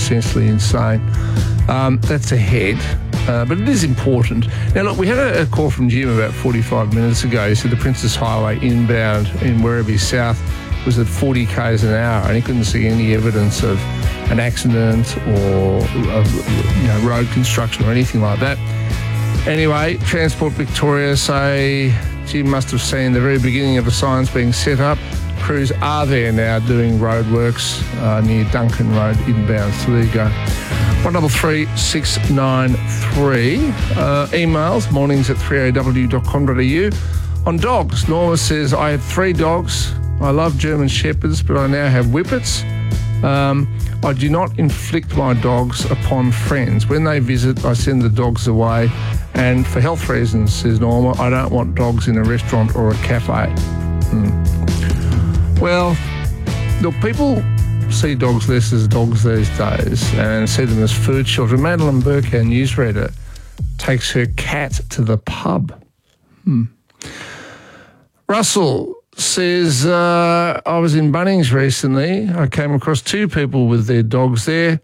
essentially insane. That's ahead, but it is important. Now, look, we had a call from Jim about 45 minutes ago. He said the Princess Highway inbound in Werribee South was at 40 k's an hour, and he couldn't see any evidence of an accident or road construction or anything like that. Anyway, Transport Victoria say Jim must have seen the very beginning of the signs being set up. Crews are there now doing roadworks near Duncan Road inbound. So there you go. 133693. Emails, mornings@3aw.com.au. On dogs, Norma says, I have 3 dogs. I love German Shepherds, but I now have Whippets. I do not inflict my dogs upon friends. When they visit, I send the dogs away. And for health reasons, says Norma, I don't want dogs in a restaurant or a cafe. Well, look, people see dogs less as dogs these days and see them as food children. Madeline Burke, our newsreader, takes her cat to the pub. Russell says, I was in Bunnings recently. I came across 2 people with their dogs there.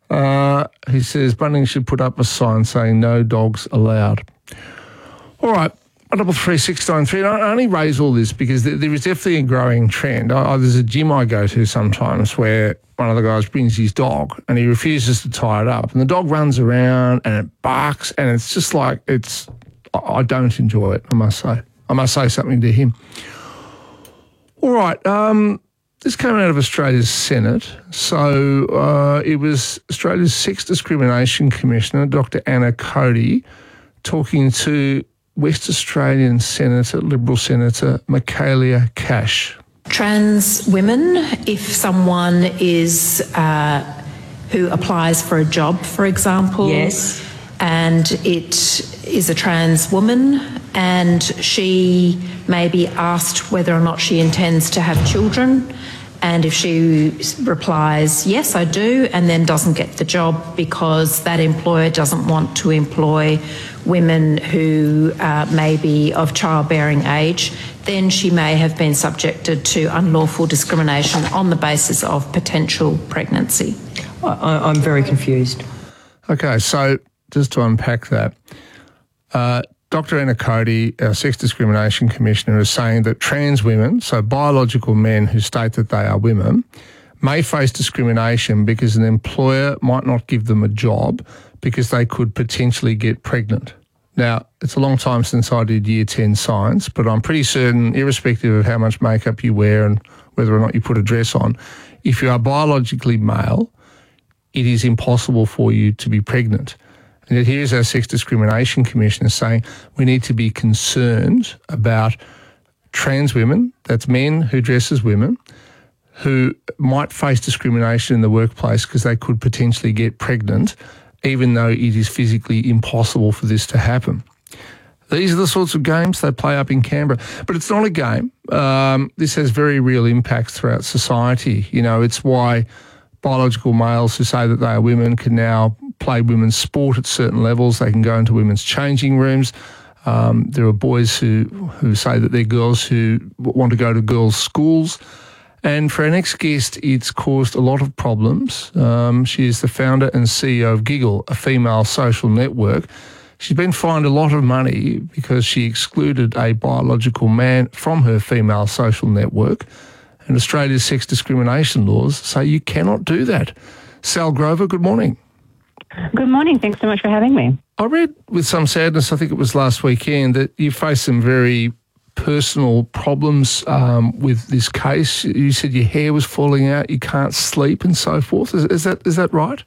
He says Bunnings should put up a sign saying no dogs allowed. All right, 133693. I only raise all this because there is definitely a growing trend. There's a gym I go to sometimes where one of the guys brings his dog and he refuses to tie it up. And the dog runs around and it barks and it's just like I don't enjoy it, I must say. I must say something to him. All right, this came out of Australia's Senate. So it was Australia's Sex Discrimination Commissioner, Dr. Anna Cody, talking to West Australian Senator, Liberal Senator Michaelia Cash. Trans women, if someone is who applies for a job, for example, yes, and it is a trans woman and she may be asked whether or not she intends to have children, and if she replies, yes, I do, and then doesn't get the job because that employer doesn't want to employ women who may be of childbearing age, then she may have been subjected to unlawful discrimination on the basis of potential pregnancy. I'm very confused. Okay, so just to unpack that, Dr. Anna Cody, our Sex Discrimination Commissioner, is saying that trans women, so biological men who state that they are women, may face discrimination because an employer might not give them a job because they could potentially get pregnant. Now, it's a long time since I did Year 10 science, but I'm pretty certain, irrespective of how much makeup you wear and whether or not you put a dress on, if you are biologically male, it is impossible for you to be pregnant. And yet here's our Sex Discrimination Commissioner saying we need to be concerned about trans women, that's men who dress as women, who might face discrimination in the workplace because they could potentially get pregnant, even though it is physically impossible for this to happen. These are the sorts of games they play up in Canberra. But it's not a game. This has very real impacts throughout society. You know, it's why biological males who say that they are women can now play women's sport at certain levels. They can go into women's changing rooms. There are boys who say that they're girls who want to go to girls' schools. And for our next guest, it's caused a lot of problems. She is the founder and CEO of Giggle, a female social network. She's been fined a lot of money because she excluded a biological man from her female social network. And Australia's sex discrimination laws say you cannot do that. Sal Grover, good morning. Good morning. Thanks so much for having me. I read with some sadness, I think it was last weekend, that you faced some very personal problems with this case. You said your hair was falling out, you can't sleep and so forth. Is that right?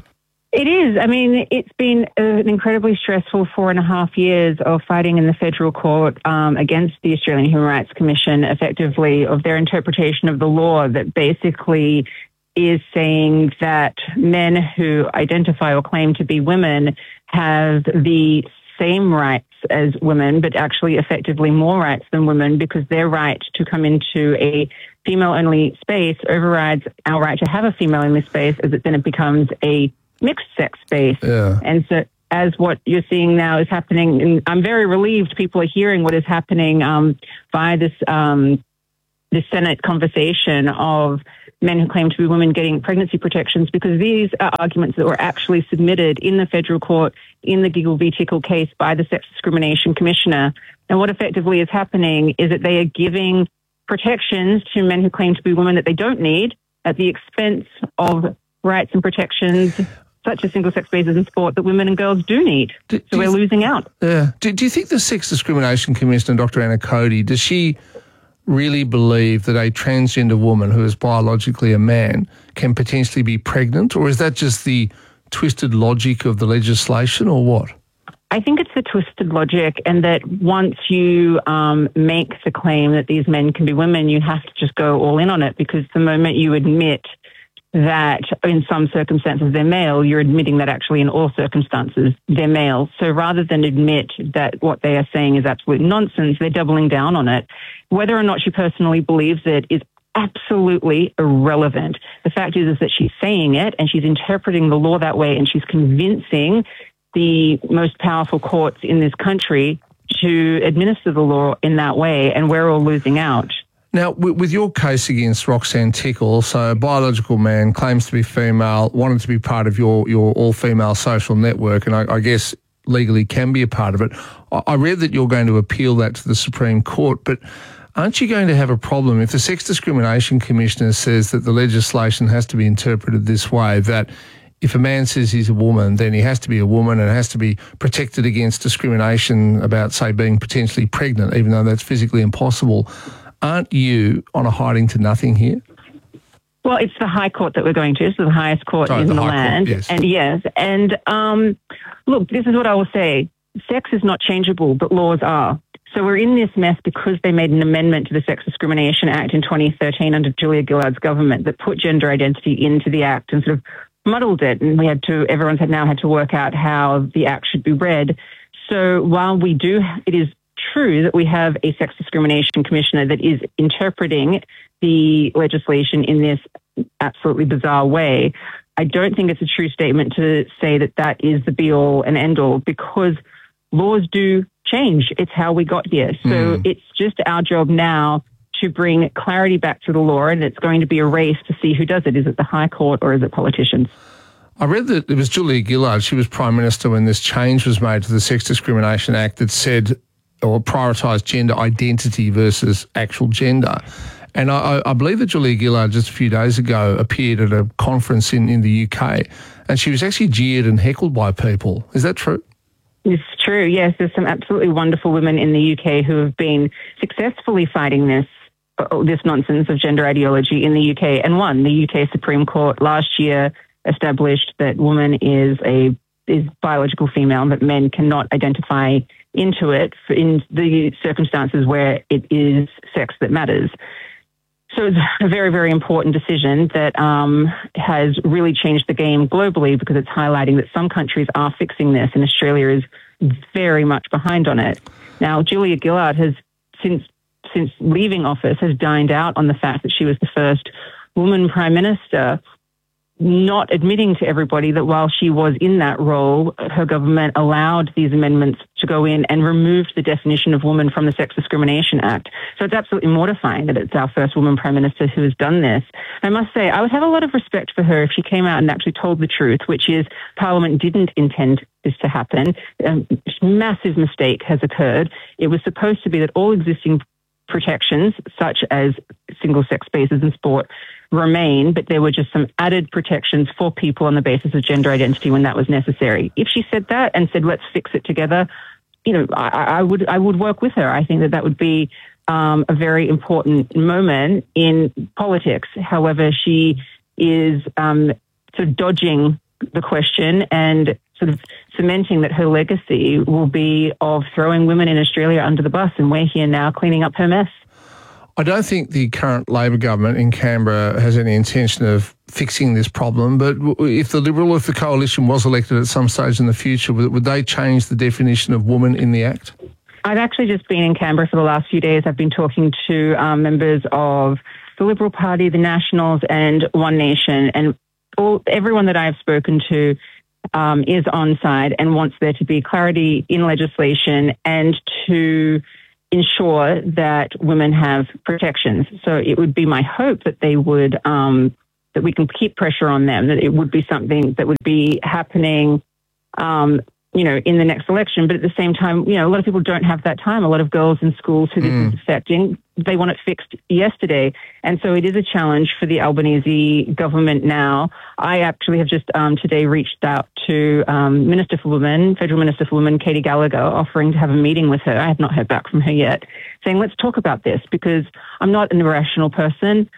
It is. I mean, it's been an incredibly stressful 4.5 years of fighting in the federal court against the Australian Human Rights Commission, effectively, of their interpretation of the law that basically is saying that men who identify or claim to be women have the same rights as women, but actually effectively more rights than women, because their right to come into a female-only space overrides our right to have a female-only space, as then it becomes a mixed-sex space. Yeah. And so as what you're seeing now is happening, and I'm very relieved people are hearing what is happening via this Senate conversation of men who claim to be women getting pregnancy protections, because these are arguments that were actually submitted in the federal court in the Giggle v. Tickle case by the Sex Discrimination Commissioner. And what effectively is happening is that they are giving protections to men who claim to be women that they don't need at the expense of rights and protections such as single-sex visas in sport that women and girls do need. So we're losing out. Yeah. Do you think the Sex Discrimination Commissioner, Dr. Anna Cody, does she really believe that a transgender woman who is biologically a man can potentially be pregnant, or is that just the twisted logic of the legislation, or what? I think it's the twisted logic, and that once you make the claim that these men can be women, you have to just go all in on it, because the moment you admit that in some circumstances they're male, you're admitting that actually in all circumstances they're male. So rather than admit that what they are saying is absolute nonsense, they're doubling down on it. Whether or not she personally believes it is absolutely irrelevant. The fact is that she's saying it and she's interpreting the law that way, and she's convincing the most powerful courts in this country to administer the law in that way, and we're all losing out. Now, with your case against Roxanne Tickle, so a biological man, claims to be female, wanted to be part of your all-female social network, and I guess legally can be a part of it. I read that you're going to appeal that to the Supreme Court, but aren't you going to have a problem if the Sex Discrimination Commissioner says that the legislation has to be interpreted this way, that if a man says he's a woman, then he has to be a woman and has to be protected against discrimination about, say, being potentially pregnant, even though that's physically impossible? Aren't you on a hiding to nothing here? Well, it's the High Court that we're going to, so the highest court in the land. Yes. And look, this is what I will say. Sex is not changeable, but laws are. So we're in this mess because they made an amendment to the Sex Discrimination Act in 2013 under Julia Gillard's government that put gender identity into the Act and sort of muddled it. And everyone's now had to work out how the Act should be read. So while it is true that we have a Sex Discrimination Commissioner that is interpreting the legislation in this absolutely bizarre way, I don't think it's a true statement to say that that is the be-all and end-all, because laws do change. It's how we got here. So it's just our job now to bring clarity back to the law, and it's going to be a race to see who does it. Is it the High Court or is it politicians? I read that it was Julia Gillard. She was Prime Minister when this change was made to the Sex Discrimination Act that said or prioritised gender identity versus actual gender. And I believe that Julia Gillard just a few days ago appeared at a conference in the UK, and she was actually jeered and heckled by people. Is that true? It's true, yes. There's some absolutely wonderful women in the UK who have been successfully fighting this nonsense of gender ideology in the UK, and won. The UK Supreme Court last year established that woman is biological female, that men cannot identify into it in the circumstances where it is sex that matters. So it's a very, very important decision that has really changed the game globally, because it's highlighting that some countries are fixing this and Australia is very much behind on it. Now, Julia Gillard has, since leaving office, has dined out on the fact that she was the first woman Prime Minister, not admitting to everybody that while she was in that role, her government allowed these amendments to go in and removed the definition of woman from the Sex Discrimination Act. So it's absolutely mortifying that it's our first woman Prime Minister who has done this. I must say, I would have a lot of respect for her if she came out and actually told the truth, which is Parliament didn't intend this to happen. A massive mistake has occurred. It was supposed to be that all existing protections, such as single-sex visas in sport, remain, but there were just some added protections for people on the basis of gender identity when that was necessary. If she said that and said, let's fix it together, I would work with her. I think that would be a very important moment in politics. However, she is sort of dodging the question and sort of cementing that her legacy will be of throwing women in Australia under the bus, and we're here now cleaning up her mess. I don't think the current Labor government in Canberra has any intention of fixing this problem, but if the coalition was elected at some stage in the future, would they change the definition of woman in the Act? I've actually just been in Canberra for the last few days. I've been talking to members of the Liberal Party, the Nationals and One Nation, and everyone that I have spoken to is on side and wants there to be clarity in legislation and to ensure that women have protections. So it would be my hope that they would, that we can keep pressure on them, that it would be something that would be happening, in the next election. But at the same time, a lot of people don't have that time. A lot of girls in schools who this is affecting, they want it fixed yesterday. And so it is a challenge for the Albanese government now. I actually have just today reached out to Federal Minister for Women, Katie Gallagher, offering to have a meeting with her. I have not heard back from her yet, saying, let's talk about this, because I'm not an irrational person.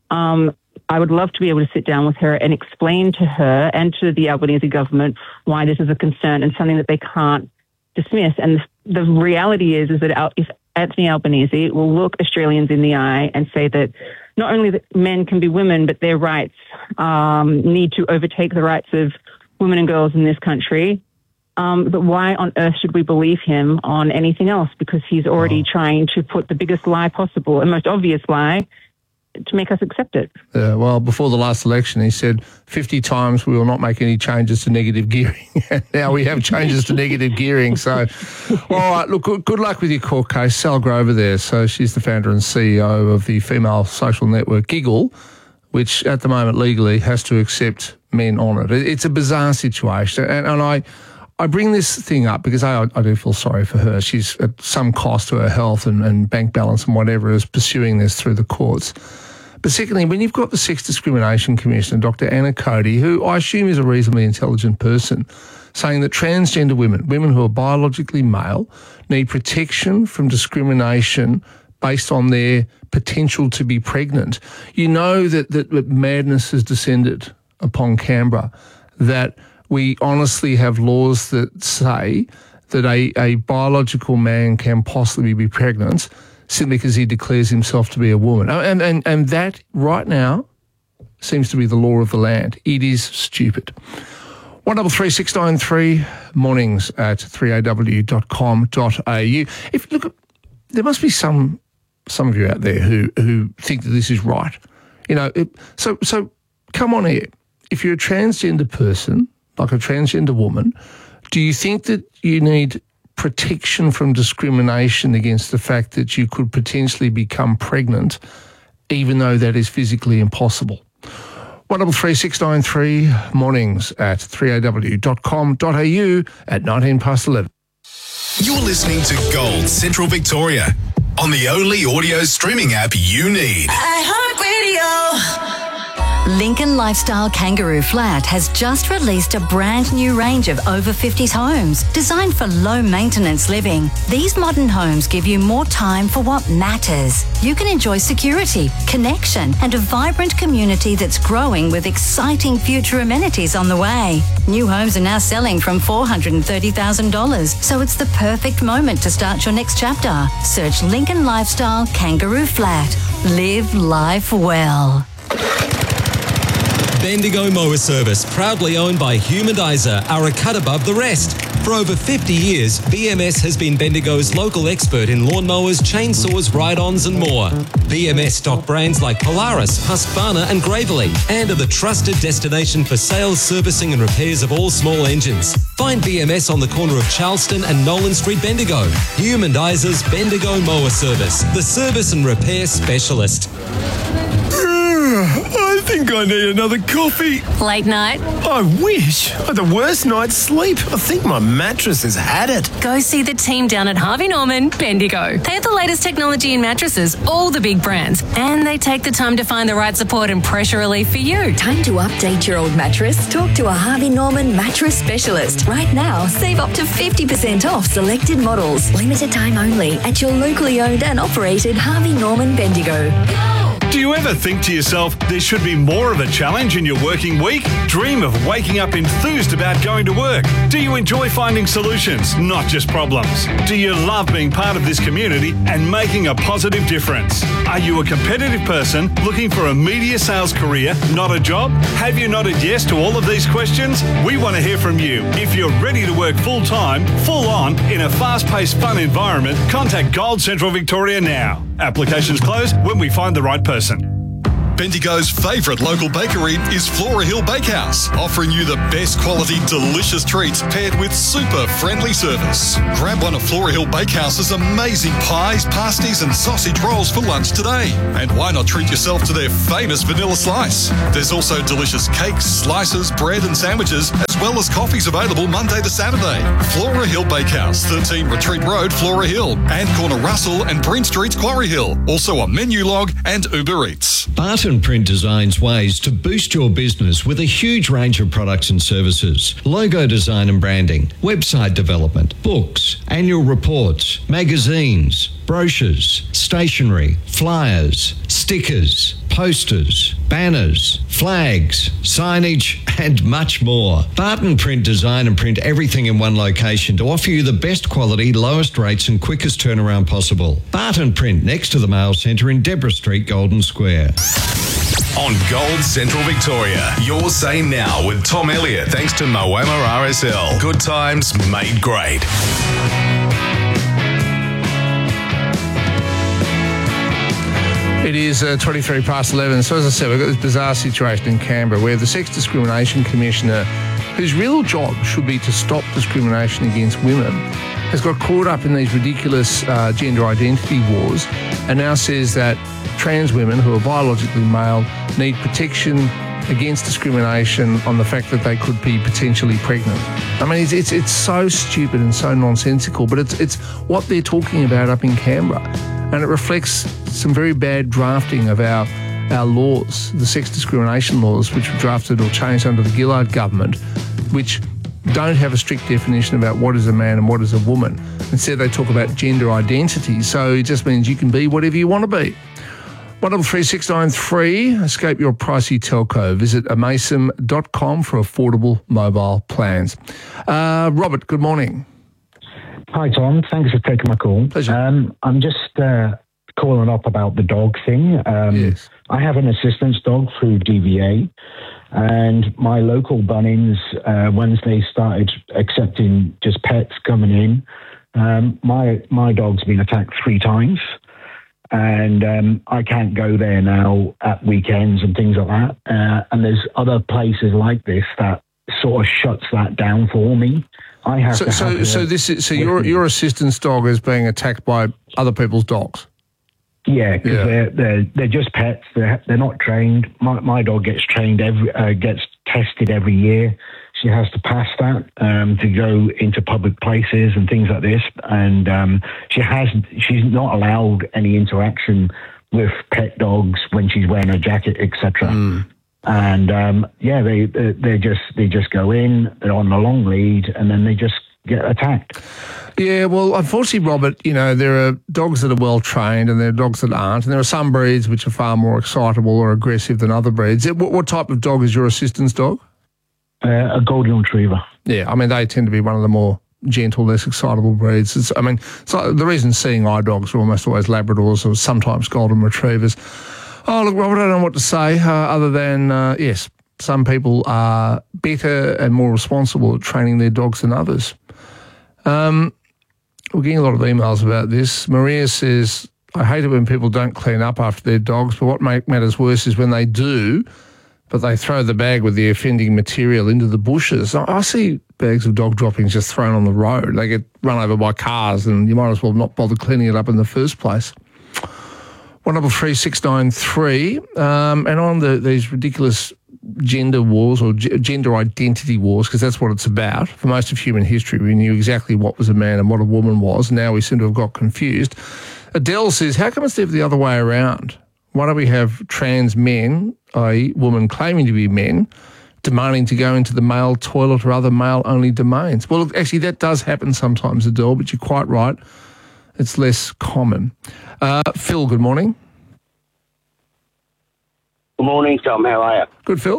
I would love to be able to sit down with her and explain to her and to the Albanese government why this is a concern and something that they can't dismiss. And the reality is that if Anthony Albanese will look Australians in the eye and say that not only that men can be women, but their rights need to overtake the rights of women and girls in this country. But why on earth should we believe him on anything else? Because he's already trying to put the biggest lie possible and most obvious lie to make us accept it. Well, before the last election, he said 50 times we will not make any changes to negative gearing. Now we have changes to negative gearing. So, all right, look, good luck with your court case. Sal Grover there. So she's the founder and CEO of the female social network Giggle, which at the moment legally has to accept men on it. It's a bizarre situation. And I bring this thing up because I do feel sorry for her. She's at some cost to her health and bank balance and whatever is pursuing this through the courts. But secondly, when you've got the Sex Discrimination Commissioner, Dr. Anna Cody, who I assume is a reasonably intelligent person, saying that transgender women who are biologically male, need protection from discrimination based on their potential to be pregnant. You know that madness has descended upon Canberra, that we honestly have laws that say that a biological man can possibly be pregnant simply because he declares himself to be a woman. And that right now seems to be the law of the land. It is stupid. 133693 mornings at 3aw.com.au. There must be some of you out there who think that this is right. So come on here. If you're a transgender person, like a transgender woman, do you think that you need protection from discrimination against the fact that you could potentially become pregnant, even though that is physically impossible? 133693 mornings at 3aw.com.au at 19 past 11. You're listening to Gold Central Victoria on the only audio streaming app you need. iHeartRadio. Lincoln Lifestyle Kangaroo Flat has just released a brand new range of over 50s homes designed for low maintenance living. These modern homes give you more time for what matters. You can enjoy security, connection, and a vibrant community that's growing with exciting future amenities on the way. New homes are now selling from $430,000, so it's the perfect moment to start your next chapter. Search Lincoln Lifestyle Kangaroo Flat. Live life well. Bendigo Mower Service, proudly owned by Humanizer, are a cut above the rest. For over 50 years, BMS has been Bendigo's local expert in lawnmowers, chainsaws, ride-ons and more. BMS stock brands like Polaris, Husqvarna and Gravely, and are the trusted destination for sales, servicing and repairs of all small engines. Find BMS on the corner of Charleston and Nolan Street, Bendigo. Humanizer's Bendigo Mower Service, the service and repair specialist. I think I need another coffee. Late night? I wish. I had the worst night's sleep. I think my mattress has had it. Go see the team down at Harvey Norman, Bendigo. They have the latest technology in mattresses, all the big brands, and they take the time to find the right support and pressure relief for you. Time to update your old mattress? Talk to a Harvey Norman mattress specialist. Right now, save up to 50% off selected models. Limited time only at your locally owned and operated Harvey Norman Bendigo. Do you ever think to yourself, there should be more of a challenge in your working week? Dream of waking up enthused about going to work? Do you enjoy finding solutions, not just problems? Do you love being part of this community and making a positive difference? Are you a competitive person looking for a media sales career, not a job? Have you nodded yes to all of these questions? We want to hear from you. If you're ready to work full-time, full-on, in a fast-paced, fun environment, contact Gold Central Victoria now. Applications close when we find the right person. Bendigo's favourite local bakery is Flora Hill Bakehouse, offering you the best quality, delicious treats paired with super friendly service. Grab one of Flora Hill Bakehouse's amazing pies, pasties and sausage rolls for lunch today. And why not treat yourself to their famous vanilla slice? There's also delicious cakes, slices, bread and sandwiches, as well as coffees available Monday to Saturday. Flora Hill Bakehouse, 13 Retreat Road, Flora Hill, and corner Russell and Bryn Streets, Quarry Hill. Also on Menulog and Uber Eats. Barton Print designs ways to boost your business with a huge range of products and services. Logo design and branding, website development, books, annual reports, magazines, brochures, stationery, flyers, stickers, posters, banners, flags, signage, and much more. Barton Print design and print everything in one location to offer you the best quality, lowest rates and quickest turnaround possible. Barton Print, next to the Mail Centre in Deborah Street, Golden Square. On Gold Central Victoria, Your Say Now with Tom Elliott, thanks to Moama RSL. Good times made great. It is 23 past 11. So as I said, we've got this bizarre situation in Canberra where the Sex Discrimination Commissioner, whose real job should be to stop discrimination against women, has got caught up in these ridiculous gender identity wars and now says that trans women who are biologically male need protection against discrimination on the fact that they could be potentially pregnant. I mean, it's so stupid and so nonsensical, but it's what they're talking about up in Canberra. And it reflects some very bad drafting of our laws, the sex discrimination laws, which were drafted or changed under the Gillard government, which don't have a strict definition about what is a man and what is a woman. Instead, they talk about gender identity. So it just means you can be whatever you want to be. 133693, escape your pricey telco. Visit amasim.com for affordable mobile plans. Robert, good morning. Hi, Tom. Thanks for taking my call. Pleasure. I'm just calling up about the dog thing. Yes. I have an assistance dog through DVA, and my local Bunnings, once they started accepting just pets coming in, my dog's been attacked 3 times, and I can't go there now at weekends and things like that. And there's other places like this that sort of shuts that down for me. I have your assistance dog is being attacked by other people's dogs. Yeah, because they're just pets. They're not trained. My dog gets trained gets tested every year. She has to pass that to go into public places and things like this. And she's not allowed any interaction with pet dogs when she's wearing a jacket, etc. And they just go in. They're on a long lead, and then they just get attacked. Yeah, well, unfortunately, Robert, there are dogs that are well trained and there are dogs that aren't, and there are some breeds which are far more excitable or aggressive than other breeds. What type of dog is your assistance dog? A golden retriever. Yeah, I mean, they tend to be one of the more gentle, less excitable breeds. It's like the reason seeing eye dogs are almost always Labradors or sometimes golden retrievers. Oh, look, Robert, I don't know what to say other than, yes, some people are better and more responsible at training their dogs than others. We're getting a lot of emails about this. Maria says, I hate it when people don't clean up after their dogs, but what matters worse is when they do, but they throw the bag with the offending material into the bushes. I see bags of dog droppings just thrown on the road. They get run over by cars and you might as well not bother cleaning it up in the first place. 133693, and on these ridiculous gender wars or gender identity wars, because that's what it's about. For most of human history, we knew exactly what was a man and what a woman was. Now we seem to have got confused. Adele says, how come it's never the other way around? Why don't we have trans men, i.e. women claiming to be men, demanding to go into the male toilet or other male-only domains? Well, actually, that does happen sometimes, Adele, but you're quite right. It's less common. Phil, good morning. Good morning, Tom. How are you? Good, Phil.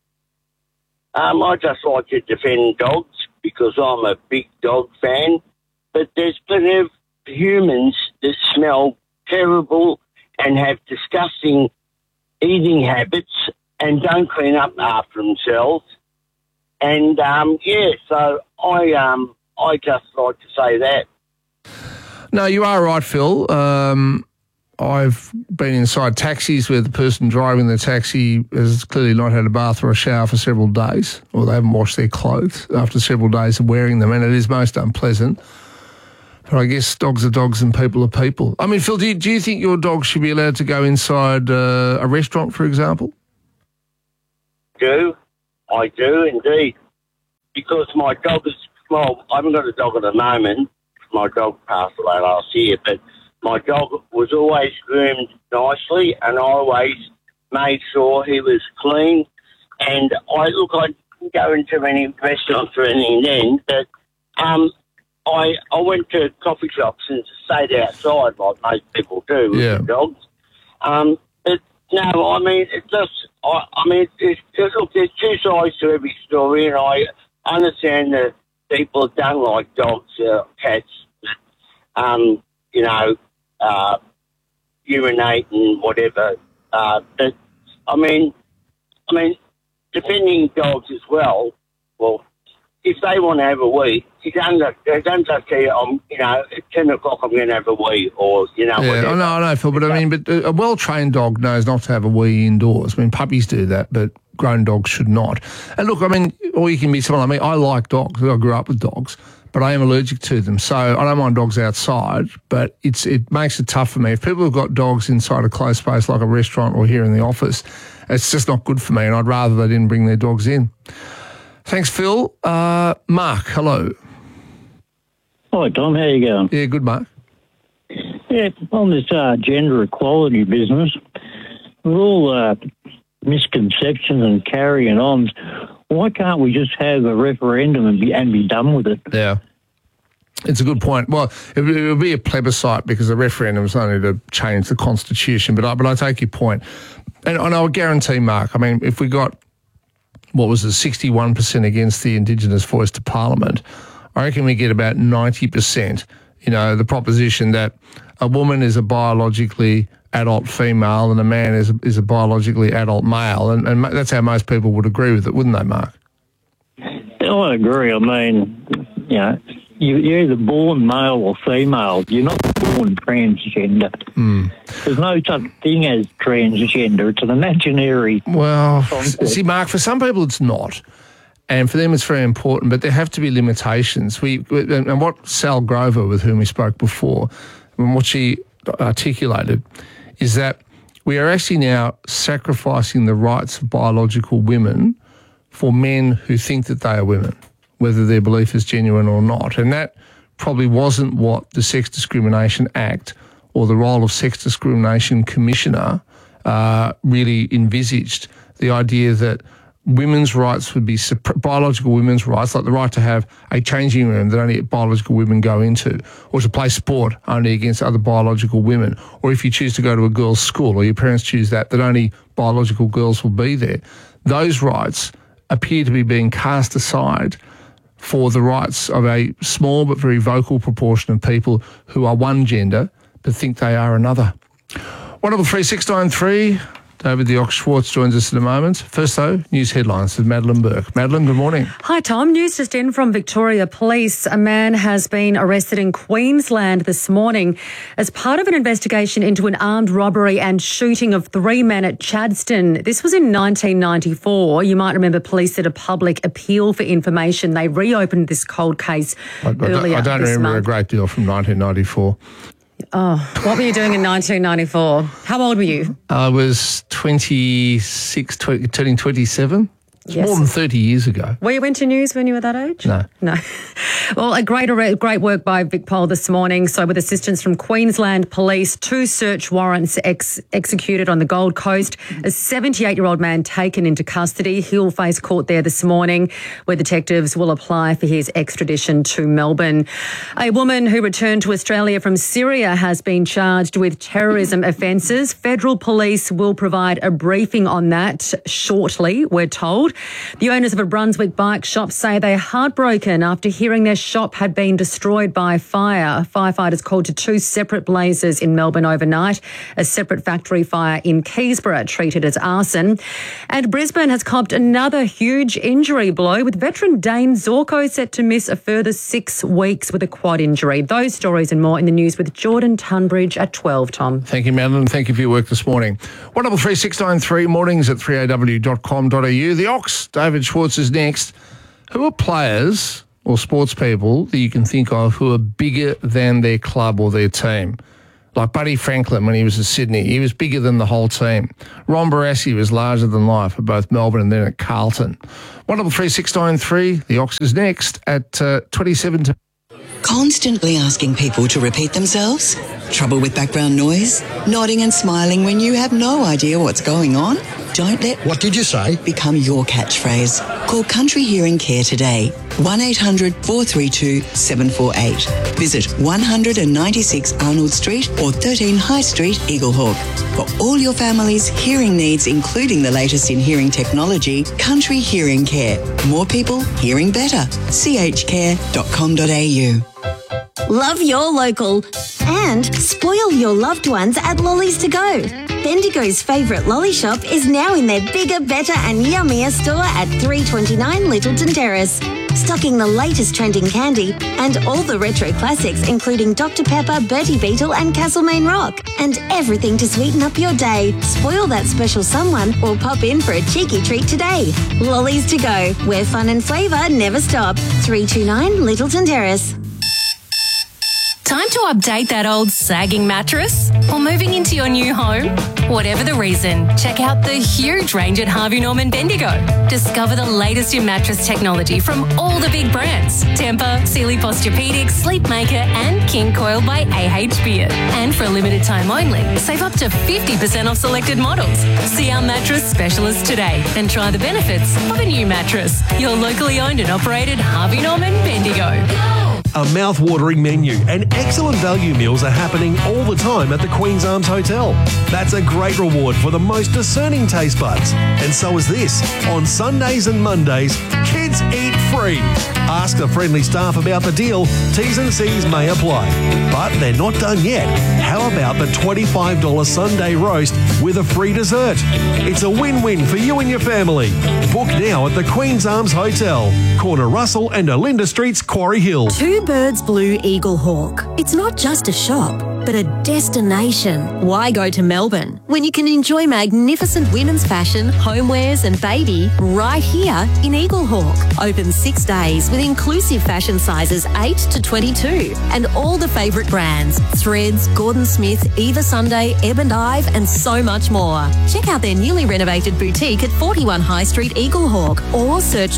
I just like to defend dogs because I'm a big dog fan, but there's plenty of humans that smell terrible and have disgusting eating habits and don't clean up after themselves. And, so I just like to say that. No, you are right, Phil. I've been inside taxis where the person driving the taxi has clearly not had a bath or a shower for several days, or they haven't washed their clothes after several days of wearing them, and it is most unpleasant. But I guess dogs are dogs and people are people. I mean, Phil, do you think your dog should be allowed to go inside a restaurant, for example? I do indeed. Because my dog is, well, I haven't got a dog at the moment. My dog passed away last year, but my dog was always groomed nicely, and I always made sure he was clean. And I didn't go into any restaurants or anything then, but I went to coffee shops and stayed outside like most people do with their dogs. But no, I mean, it's just, look, there's two sides to every story, and I understand that people don't like dogs or cats, urinate and whatever. But I mean, defending dogs as well. Well, if they want to have a wee, they don't just say, at 10 o'clock I'm going to have a wee, or whatever. I know, Phil, but I mean, but a well-trained dog knows not to have a wee indoors. I mean, puppies do that, but grown dogs should not. And look, I mean, or you can be someone like me. I like dogs. I grew up with dogs, but I am allergic to them. So I don't mind dogs outside, but it makes it tough for me. If people have got dogs inside a closed space like a restaurant or here in the office, it's just not good for me, and I'd rather they didn't bring their dogs in. Thanks, Phil. Mark, hello. Hi, Tom. How you going? Yeah, good, Mark. Yeah, on this gender equality business, with all misconceptions and carrying on, why can't we just have a referendum and be done with it? Yeah. It's a good point. Well, it would be a plebiscite because the referendum is only to change the constitution, but I take your point. And I'll guarantee, Mark, I mean, if we got, 61% against the Indigenous voice to Parliament, I reckon we get about 90%, the proposition that a woman is a biologically adult female and a man is a biologically adult male, and that's how most people would agree with it, wouldn't they, Mark? I agree. I mean, you're either born male or female. You're not born transgender. There's no such thing as transgender. It's an imaginary concept. See, Mark, for some people it's not. And for them it's very important, but there have to be limitations. And what Sal Grover, with whom we spoke before, and what she articulated is that we are actually now sacrificing the rights of biological women for men who think that they are women, whether their belief is genuine or not. And that probably wasn't what the Sex Discrimination Act or the role of Sex Discrimination Commissioner really envisaged, the idea that women's rights would be biological women's rights, like the right to have a changing room that only biological women go into, or to play sport only against other biological women, or if you choose to go to a girls' school or your parents choose that only biological girls will be there. Those rights appear to be being cast aside for the rights of a small but very vocal proportion of people who are one gender but think they are another. 133 David the Ox Schwartz joins us in a moment. First, though, news headlines with Madeline Burke. Madeline, good morning. Hi, Tom. News just in from Victoria Police. A man has been arrested in Queensland this morning as part of an investigation into an armed robbery and shooting of 3 men at Chadstone. This was in 1994. You might remember police did a public appeal for information. They reopened this cold case earlier I don't this remember month. a great deal from 1994. Oh, what were you doing in 1994? How old were you? I was 26, turning 27. It's more than 30 years ago. Were you into news when you were that age? No. Well, a great work by VicPol this morning. So with assistance from Queensland Police, 2 search warrants executed on the Gold Coast. A 78-year-old man taken into custody. He'll face court there this morning, where detectives will apply for his extradition to Melbourne. A woman who returned to Australia from Syria has been charged with terrorism offences. Federal police will provide a briefing on that shortly, we're told. The owners of a Brunswick bike shop say they're heartbroken after hearing their shop had been destroyed by fire. Firefighters called to 2 separate blazes in Melbourne overnight. A separate factory fire in Keysborough treated as arson. And Brisbane has copped another huge injury blow, with veteran Dane Zorko set to miss a further 6 weeks with a quad injury. Those stories and more in the news with Jordan Tunbridge at 12, Tom. Thank you, Madeline. Thank you for your work this morning. 133693, mornings at 3aw.com.au. The Ox, David Schwartz is next. Who are players or sports people that you can think of who are bigger than their club or their team? Like Buddy Franklin when he was at Sydney, he was bigger than the whole team. Ron Barassi was larger than life at both Melbourne and then at Carlton. 133693, the Ox is next at 27 to... Constantly asking people to repeat themselves? Trouble with background noise? Nodding and smiling when you have no idea what's going on? Don't let "What did you say?" become your catchphrase. Call Country Hearing Care today. 1-800-432-748. Visit 196 Arnold Street or 13 High Street, Eaglehawk. For all your family's hearing needs, including the latest in hearing technology, Country Hearing Care. More people hearing better. chcare.com.au. Love your local and spoil your loved ones at Lollies to Go. Bendigo's favourite lolly shop is now in their bigger, better and yummier store at 329 Littleton Terrace. Stocking the latest trending candy and all the retro classics, including Dr. Pepper, Bertie Beetle and Castlemaine Rock. And everything to sweeten up your day. Spoil that special someone or pop in for a cheeky treat today. Lollies to Go, where fun and flavour never stop. 329 Littleton Terrace. Time to update that old sagging mattress? Or moving into your new home? Whatever the reason, check out the huge range at Harvey Norman Bendigo. Discover the latest in mattress technology from all the big brands. Tempur, Sealy Posturepedic, Sleepmaker and King Coil by AH Beard. And for a limited time only, save up to 50% off selected models. See our mattress specialist today and try the benefits of a new mattress. Your locally owned and operated Harvey Norman Bendigo. A mouth-watering menu and excellent value meals are happening all the time at the Queen's Arms Hotel. That's a great reward for the most discerning taste buds. And so is this. On Sundays and Mondays, kids eat free. Ask the friendly staff about the deal. T's and C's may apply. But they're not done yet. How about the $25 Sunday roast with a free dessert? It's a win-win for you and your family. Book now at the Queen's Arms Hotel, corner Russell and Olinda Streets, Quarry Hill. Two Birds Blue Eaglehawk. It's not just a shop, but a destination. Why go to Melbourne when you can enjoy magnificent women's fashion, homewares and baby right here in Eaglehawk? Open 6 days with inclusive fashion sizes 8 to 22 and all the favourite brands: Threads, Gordon Smith, Eva Sunday, Ebb and Ive and so much more. Check out their newly renovated boutique at 41 High Street, Eaglehawk, or search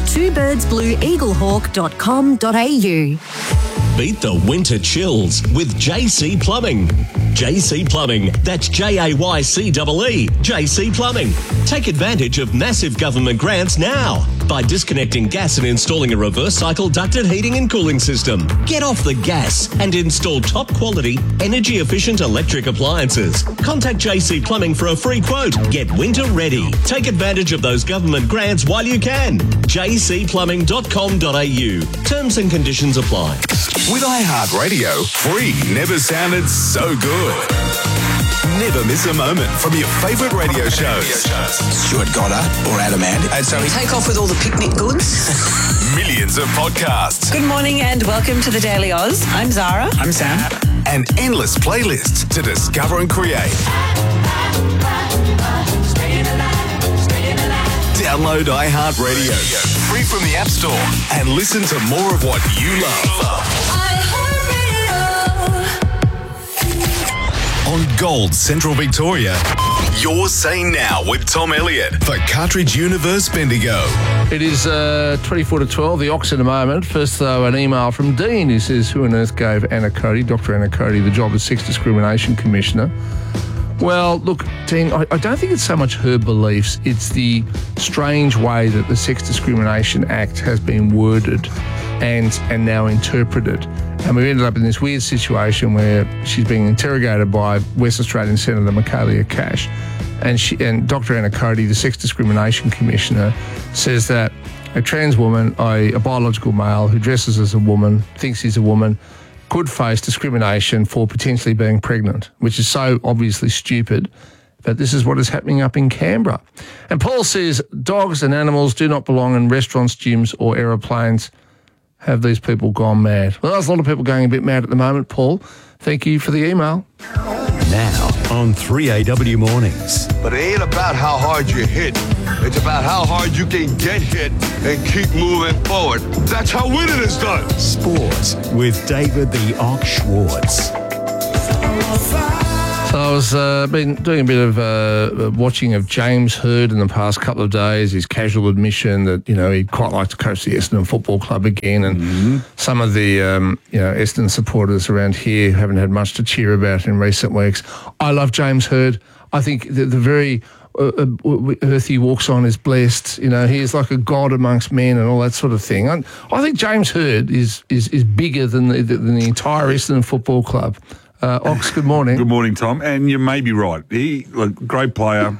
twobirdsblueeaglehawk.com.au. Beat the winter chills with JC Plumbing. JC Plumbing, that's Jaycee. JC Plumbing. Take advantage of massive government grants now by disconnecting gas and installing a reverse cycle ducted heating and cooling system. Get off the gas and install top quality, energy efficient electric appliances. Contact JC Plumbing for a free quote. Get winter ready. Take advantage of those government grants while you can. jcplumbing.com.au. Terms and conditions apply. With iHeartRadio, free never sounded so good. Never miss a moment from your favourite radio shows. Stuart Goddard or Adam Ant. And so take off with all the picnic goods. Millions of podcasts. Good morning and welcome to the Daily Oz. I'm Zara. I'm Sam. And endless playlists to discover and create. Download iHeartRadio free from the App Store and listen to more of what you love. On Gold Central Victoria, you're saying now with Tom Elliott for Cartridge Universe Bendigo. It is 24 to 12, the Ox in a moment. First, though, an email from Dean who says, who on earth gave Anna Cody, Dr. Anna Cody, the job as Sex Discrimination Commissioner? Well, look, Dean, I don't think it's so much her beliefs. It's the strange way that the Sex Discrimination Act has been worded and now interpreted. And we ended up in this weird situation where she's being interrogated by West Australian Senator Michaelia Cash. And Dr. Anna Cody, the Sex Discrimination Commissioner, says that a trans woman, a biological male who dresses as a woman, thinks he's a woman, could face discrimination for potentially being pregnant, which is so obviously stupid. But this is what is happening up in Canberra. And Paul says dogs and animals do not belong in restaurants, gyms or aeroplanes. Have these people gone mad? Well, there's a lot of people going a bit mad at the moment, Paul. Thank you for the email. Now on 3AW Mornings. But it ain't about how hard you hit. It's about how hard you can get hit and keep moving forward. That's how winning is done. Sports with David the Ox Schwartz. So I was been doing a bit of watching of James Hird in the past couple of days. His casual admission that he'd quite like to coach the Essendon Football Club again, and some of the Essendon supporters around here haven't had much to cheer about in recent weeks. I love James Hird. I think the very earth he walks on is blessed. He is like a god amongst men and all that sort of thing. I think James Hird is bigger than the entire Essendon Football Club. Ox, good morning. Good morning, Tom. And you may be right. Great player.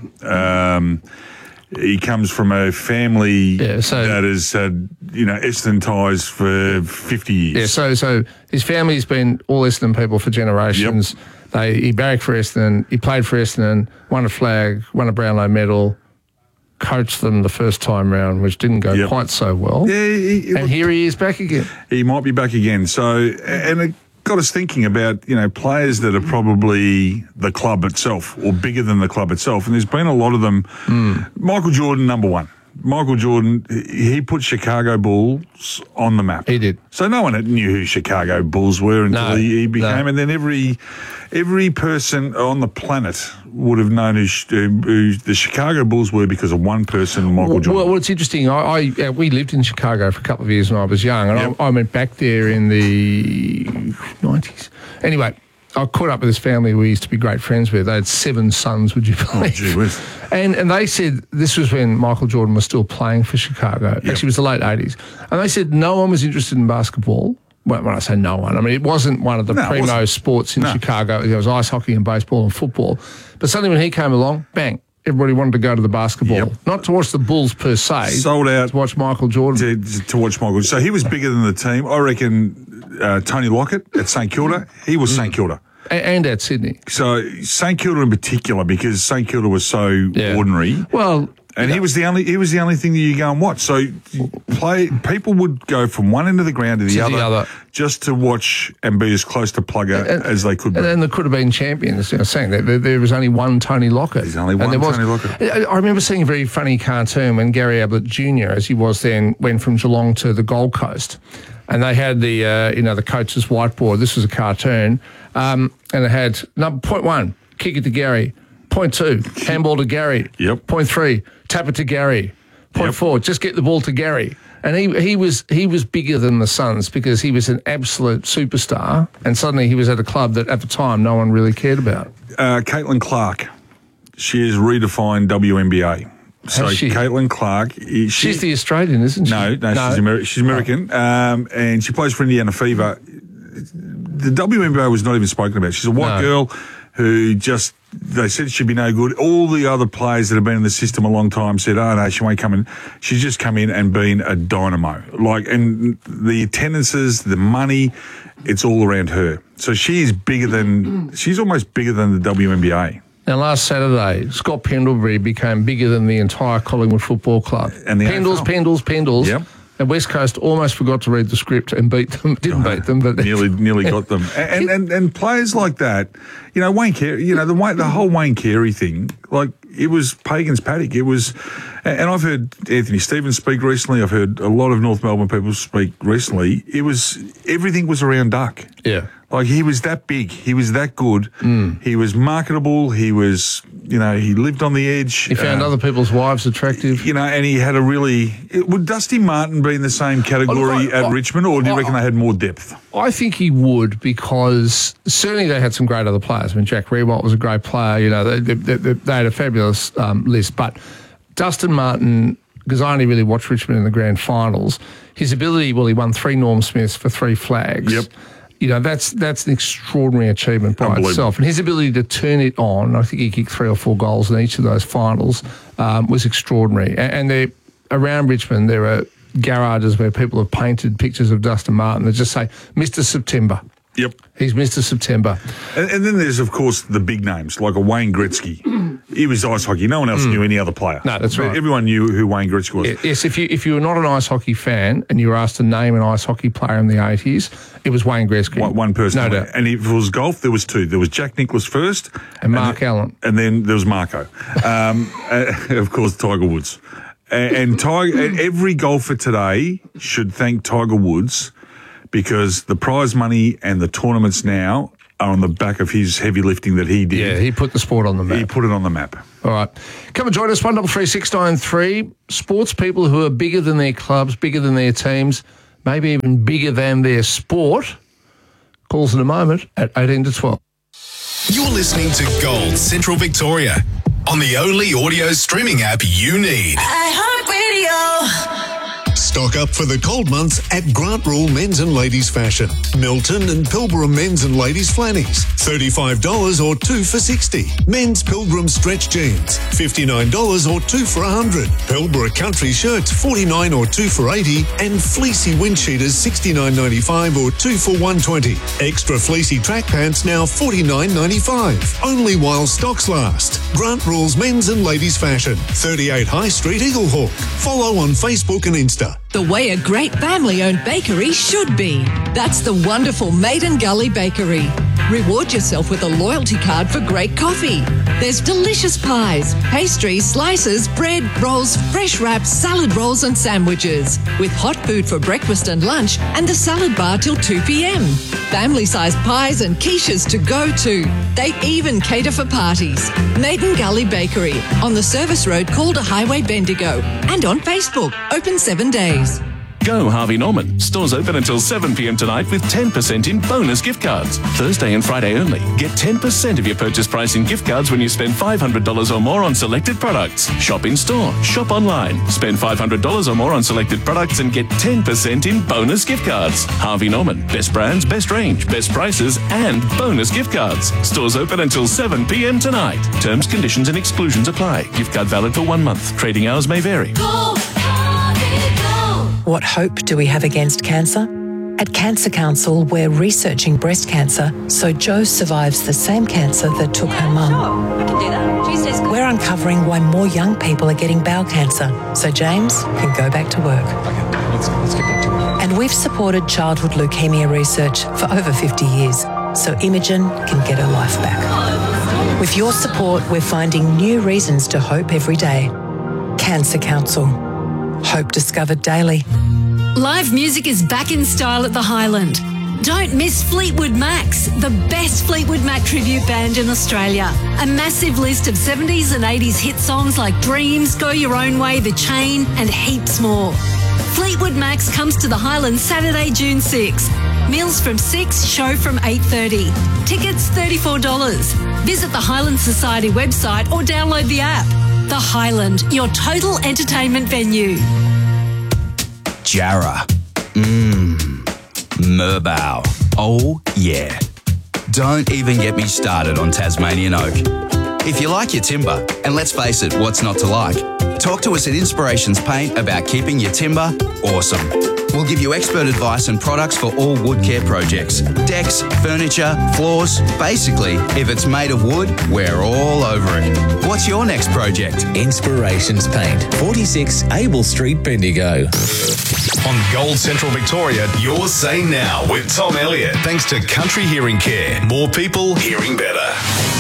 He comes from a family that has had, Essendon ties for 50 years. Yeah, so his family's been all Essendon people for generations. Yep. He barracked for Essendon. He played for Essendon, won a flag, won a Brownlow medal, coached them the first time round, which didn't go quite so well. Yeah, and here he is back again. He might be back again. So, and it got us thinking about, players that are probably the club itself or bigger than the club itself. And there's been a lot of them. Michael Jordan, number one. Michael Jordan, he put Chicago Bulls on the map. He did. So no one knew who Chicago Bulls were until he became. And then every person on the planet would have known who the Chicago Bulls were because of one person, Michael Jordan. Well, it's interesting. We lived in Chicago for a couple of years when I was young, and I went back there in the 90s. Anyway, I caught up with this family we used to be great friends with. They had 7 sons, would you believe? Oh, gee whiz. And they said this was when Michael Jordan was still playing for Chicago. Actually, it was the late 80s. And they said no one was interested in basketball. Well, when I say no one, I mean, it wasn't one of the primo sports in Chicago. There was ice hockey and baseball and football. But suddenly when he came along, bang, everybody wanted to go to the basketball. Not to watch the Bulls per se. Sold out. To watch Michael Jordan. To watch Michael. So he was bigger than the team. I reckon Tony Lockett at St Kilda, he was St Kilda. And at Sydney. So St Kilda in particular, because St Kilda was so ordinary. Well, and he was the only thing that you go and watch. So people would go from one end of the ground to the other just to watch and be as close to Plugger as they could be. And there could have been champions. Saying that there was only one Tony Lockett. There's only one Tony Lockett. I remember seeing a very funny cartoon when Gary Ablett Jr., as he was then, went from Geelong to the Gold Coast. And they had the coach's whiteboard. This was a cartoon. And it had point 1, kick it to Gary. Point 2, handball to Gary. Yep. Point 3, tap it to Gary. Point 4, just get the ball to Gary. And he was bigger than the Suns because he was an absolute superstar. And suddenly he was at a club that at the time no one really cared about. Caitlin Clark, she has redefined WNBA. So Caitlin Clark, she's the Australian, isn't she? No. She's American, and she plays for Indiana Fever. The WNBA was not even spoken about. She's a white girl who they said she'd be no good. All the other players that have been in the system a long time said, oh, no, she won't come in. She's just come in and been a dynamo. And the attendances, the money, it's all around her. So she's almost bigger than the WNBA. Now, last Saturday, Scott Pendlebury became bigger than the entire Collingwood Football Club. And the Pendles. Yep. And West Coast almost forgot to read the script and beat them. Didn't beat them, but nearly got them. And players like that, Wayne Carey, the whole Wayne Carey thing, it was Pagan's paddock. It was, and I've heard Anthony Stevens speak recently. I've heard a lot of North Melbourne people speak recently. Everything was around Duck. Yeah. He was that big. He was that good. He was marketable. He was, he lived on the edge. He found other people's wives attractive. And he had would Dusty Martin be in the same category at Richmond, or do you reckon they had more depth? I think he would, because certainly they had some great other players. I mean, Jack Riewoldt was a great player. They had a fabulous list. But Dustin Martin, because I only really watched Richmond in the grand finals, his ability, he won 3 Norm Smiths for 3 flags. Yep. that's an extraordinary achievement by itself. And his ability to turn it on, I think he kicked 3 or 4 goals in each of those finals, was extraordinary. And they're around Richmond, there are garages where people have painted pictures of Dustin Martin that just say, Mr. September. Yep. He's Mr. September. And then there's, of course, the big names, like a Wayne Gretzky. He was ice hockey. No one else knew any other player. No, that's right. Everyone knew who Wayne Gretzky was. Yes, if you were not an ice hockey fan and you were asked to name an ice hockey player in the 80s, it was Wayne Gretzky. One person. No doubt. And if it was golf, there was 2. There was Jack Nicklaus first. And Mark Allen. And then there was Marco. Of course, Tiger Woods. And every golfer today should thank Tiger Woods, because the prize money and the tournaments now are on the back of his heavy lifting that he did. Yeah, he put the sport on the map. He put it on the map. All right. Come and join us, 133693. Sports people who are bigger than their clubs, bigger than their teams, maybe even bigger than their sport. Calls in a moment at 18 to 12. You're listening to Gold Central Victoria on the only audio streaming app you need. iHeartRadio. Stock up for the cold months at Grant Rule Men's and Ladies Fashion. Milton and Pilbara Men's and Ladies Flannies, $35 or 2 for $60. Men's Pilgrim Stretch Jeans, $59 or 2 for $100. Pilbara Country Shirts, $49 or 2 for $80. And Fleecy Wind Cheaters, $69.95 or 2 for $120. Extra Fleecy Track Pants now $49.95. Only while stocks last. Grant Rule's Men's and Ladies Fashion, 38 High Street, Eaglehawk. Follow on Facebook and Insta. The way a great family-owned bakery should be. That's the wonderful Maiden Gully Bakery. Reward yourself with a loyalty card for great coffee. There's delicious pies, pastries, slices, bread, rolls, fresh wraps, salad rolls and sandwiches. With hot food for breakfast and lunch and the salad bar till 2 p.m. Family-sized pies and quiches to go to. They even cater for parties. Maiden Gully Bakery on the service road Calder Highway, Bendigo. And on Facebook, open 7 days. Go Harvey Norman. Stores open until 7 p.m. tonight with 10% in bonus gift cards. Thursday and Friday only. Get 10% of your purchase price in gift cards when you spend $500 or more on selected products. Shop in store. Shop online. Spend $500 or more on selected products and get 10% in bonus gift cards. Harvey Norman. Best brands, best range, best prices and bonus gift cards. Stores open until 7 p.m. tonight. Terms, conditions and exclusions apply. Gift card valid for 1 month. Trading hours may vary. What hope do we have against cancer? At Cancer Council, we're researching breast cancer so Jo survives the same cancer that took her mum. Sure, we can do that. Tuesday's good. We're uncovering why more young people are getting bowel cancer so James can go back to work. Okay, let's get back to work. And we've supported childhood leukemia research for over 50 years so Imogen can get her life back. With your support, we're finding new reasons to hope every day. Cancer Council. Hope discovered daily. Live music is back in style at the Highland. Don't miss Fleetwood Macs, the best Fleetwood Mac tribute band in Australia. A massive list of 70s and 80s hit songs like Dreams, Go Your Own Way, The Chain, and heaps more. Fleetwood Macs comes to the Highland Saturday, June 6. Meals from 6, show from 8:30. Tickets $34. Visit the Highland Society website or download the app. The Highland, your total entertainment venue. Jarrah. Merbau. Oh, yeah. Don't even get me started on Tasmanian oak. If you like your timber, and let's face it, what's not to like? Talk to us at Inspirations Paint about keeping your timber awesome. We'll give you expert advice and products for all wood care projects. Decks, furniture, floors. Basically, if it's made of wood, we're all over it. What's your next project? Inspirations Paint, 46 Abel Street, Bendigo. On Gold Central Victoria, you're Say Now with Tom Elliott. Thanks to Country Hearing Care. More people hearing better.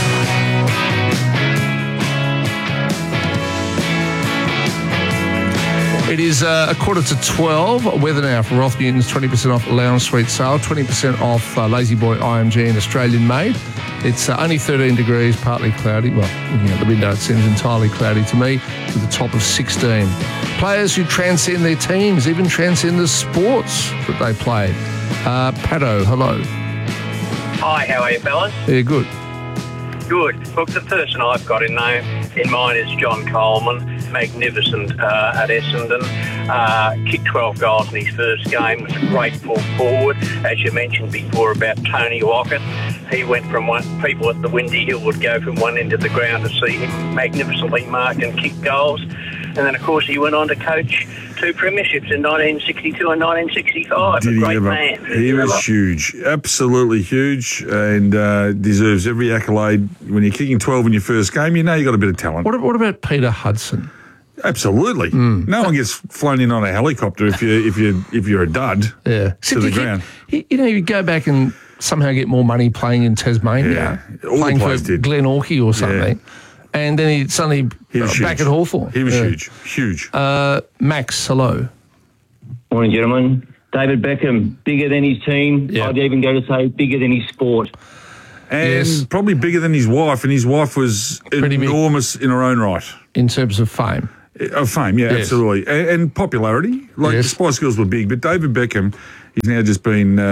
It is a quarter to 12. Weather now for Roth Newton's 20% off lounge suite sale, 20% off Lazy Boy IMG and Australian made. It's only 13 degrees, partly cloudy. Well, looking at the window, it seems entirely cloudy to me, with a top of 16. Players who transcend their teams, even transcend the sports that they play. Paddo, hello. Hi, how are you, fellas? Yeah, good. Good. Look, the person I've got in mind is John Coleman, magnificent at Essendon. Kicked 12 goals in his first game. Was a great full forward. As you mentioned before about Tony Lockett, he went from people at the Windy Hill would go from one end of the ground to see him magnificently mark and kick goals. And then, of course, he went on to coach 2 premierships in 1962 and 1965. Did a great he ever? man. He was huge, absolutely huge, and deserves every accolade. When you're kicking 12 in your first game, you know you got a bit of talent. What about Peter Hudson? Absolutely. No one gets flown in on a helicopter if you're a dud to the ground. You go back and somehow get more money playing in Tasmania, playing for Glen Orkey or something. And then he suddenly back at Hawthorn. He was huge. Max, hello. Morning, gentlemen. David Beckham, bigger than his team. I'd even go to say bigger than his sport. And probably bigger than his wife, and his wife was enormous in her own right. In terms of fame. Absolutely. And popularity. The Spice Girls were big, but David Beckham, he's now just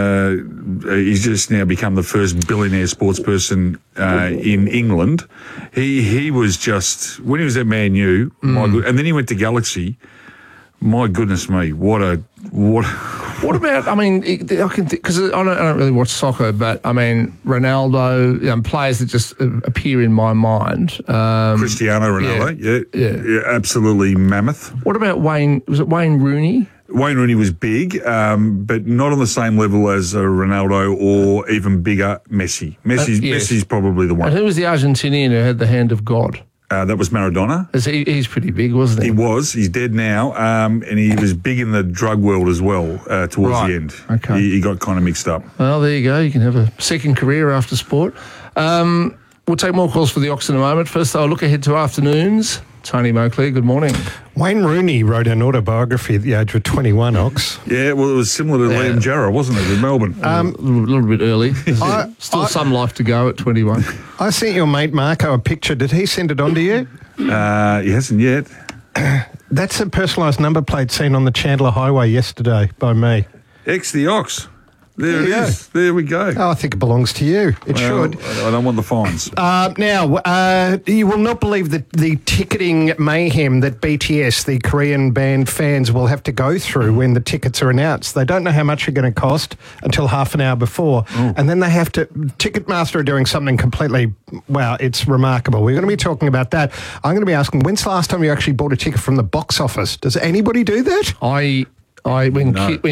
become the first billionaire sports person in England. He was just, when he was at Man U, and then he went to Galaxy. My goodness me, what about, I mean, I can because I don't really watch soccer, but I mean, Ronaldo, players that just appear in my mind. Cristiano Ronaldo, yeah, absolutely mammoth. What about Wayne? Was it Wayne Rooney? Wayne Rooney was big, but not on the same level as Ronaldo or even bigger Messi. Messi's probably the one. And who was the Argentinian who had the hand of God? That was Maradona. He's pretty big, wasn't he? He was. He's dead now, and he was big in the drug world as well towards the end. Okay. He got kind of mixed up. Well, there you go. You can have a second career after sport. We'll take more calls for the Ox in a moment. First, I'll look ahead to afternoons. Tony Moakley, good morning. Wayne Rooney wrote an autobiography at the age of 21, Ox. Yeah, well, it was similar to Liam Jarrah, wasn't it, in Melbourne? A little bit early. Still some life to go at 21. I sent your mate Marco a picture. Did he send it on to you? He hasn't yet. That's a personalised number plate seen on the Chandler Highway yesterday by me. X the Ox. There it is. There we go. Oh, I think it belongs to you. It should. I don't want the fines. Now, you will not believe the ticketing mayhem that BTS, the Korean band fans, will have to go through when the tickets are announced. They don't know how much they're going to cost until half an hour before. And then they have to... Ticketmaster are doing something completely... Wow, it's remarkable. We're going to be talking about that. I'm going to be asking, when's the last time you actually bought a ticket from the box office? Does anybody do that? When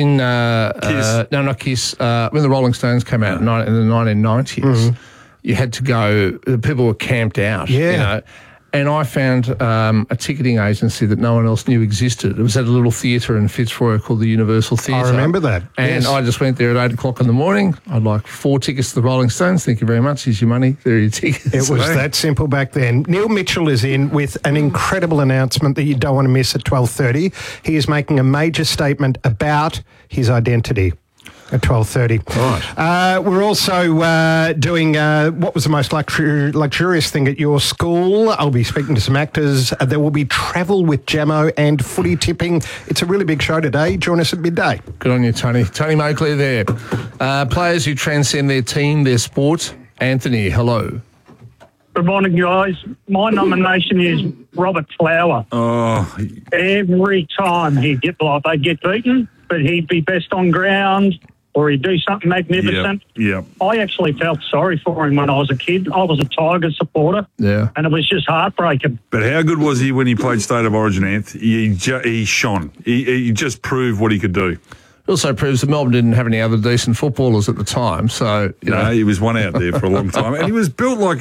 the Rolling Stones came out in the 1990s, you had to go. People were camped out. And I found a ticketing agency that no one else knew existed. It was at a little theatre in Fitzroy called the Universal Theatre. I remember that. And I just went there at 8 o'clock in the morning. I'd like 4 tickets to the Rolling Stones. Thank you very much. Here's your money. There are your tickets. It was that simple back then. Neil Mitchell is in with an incredible announcement that you don't want to miss at 12:30. He is making a major statement about his identity. At 12:30. Right. We're also doing what was the most luxurious thing at your school. I'll be speaking to some actors. There will be travel with Jamo and footy tipping. It's a really big show today. Join us at midday. Good on you, Tony. Tony Moakley there. Players who transcend their team, their sport. Anthony, hello. Good morning, guys. My nomination is Robert Flower. Oh. Every time they'd get beaten, but he'd be best on ground, or he'd do something magnificent. Yep. I actually felt sorry for him when I was a kid. I was a Tigers supporter. Yeah. And it was just heartbreaking. But how good was he when he played State of Origin, Anth? He shone. He just proved what he could do. It also proves that Melbourne didn't have any other decent footballers at the time, so you know he was one out there for a long time, and he was built like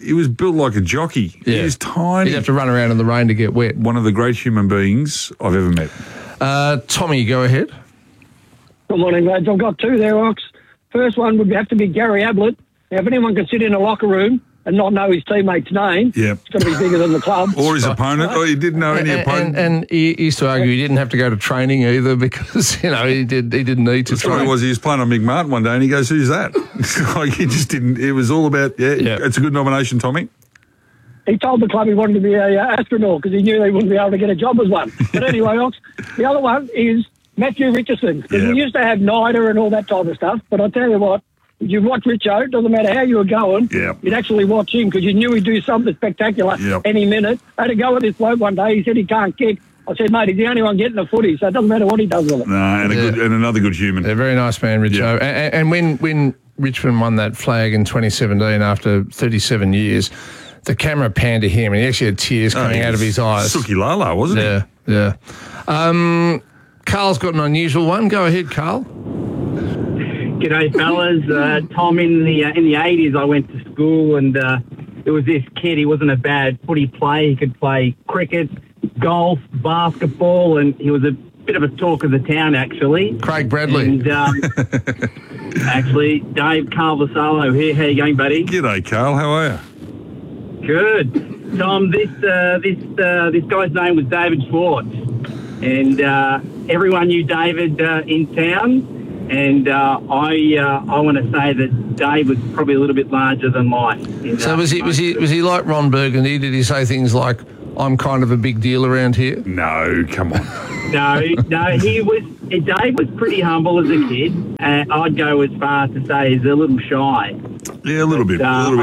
a jockey. Yeah. He was tiny. He'd have to run around in the rain to get wet. One of the great human beings I've ever met. Tommy, go ahead. Good morning, lads. I've got 2 there, Ox. First one would have to be Gary Ablett. Now, if anyone can sit in a locker room and not know his teammate's name, it's got to be bigger than the club. Or his opponent, or he didn't know any opponent. And he used to argue he didn't have to go to training either because, he didn't need to The story was he was playing on Mick Martin one day and he goes, who's that? Like he just didn't, it was all about, it's a good nomination, Tommy. He told the club he wanted to be an astronaut because he knew they wouldn't be able to get a job as one. But anyway, Ox, the other one is Matthew Richardson. Because we used to have NIDA and all that type of stuff, but I tell you what, if you watch Richo, doesn't matter how you were going, you'd actually watch him because you knew he'd do something spectacular any minute. I had to go with this bloke one day. He said he can't kick, I said, mate, he's the only one getting the footy, so it doesn't matter what he does with it. No, and another good human. A very nice man, Richo. And when Richmond won that flag in 2017 after 37 years, the camera panned to him and he actually had tears coming out of his eyes. Suki Lala, wasn't he? Yeah. Carl's got an unusual one. Go ahead, Carl. G'day, fellas. Tom, in the 80s, I went to school and there was this kid. He wasn't a bad footy player. He could play cricket, golf, basketball, and he was a bit of a talk of the town, actually. Craig Bradley. And, actually, Dave Carvasalo here. How you going, buddy? G'day, Carl. How are you? Good. Tom, this guy's name was David Schwartz, and everyone knew David in town. And I want to say that Dave was probably a little bit larger than life. So was he like Ron Burgundy? Did he say things like, "I'm kind of a big deal around here"? No, come on. No, he was. Dave was pretty humble as a kid. I'd go as far to say he's a little shy. Yeah, a little bit.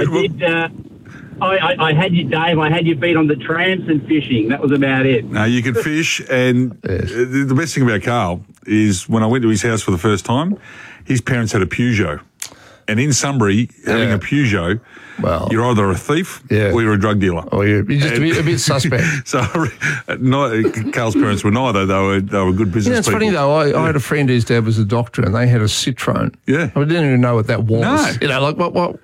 I had you, Dave. I had you beat on the tramps and fishing. That was about it. No, you could fish, and the best thing about Carl is when I went to his house for the first time, his parents had a Peugeot. And in Sunbury, having a Peugeot, you're either a thief or you're a drug dealer. Or you're just a bit suspect. So Carl's parents were neither. They were good business it's people. funny, though. I had a friend whose dad was a doctor and they had a Citroen. Yeah. I didn't even know what that was. No. Like what